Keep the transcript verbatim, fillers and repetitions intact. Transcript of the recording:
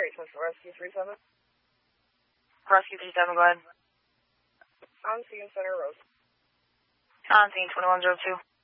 Central Rescue three seven. Rescue three seven, go ahead. On scene, Center Road. On scene, twenty-one oh two.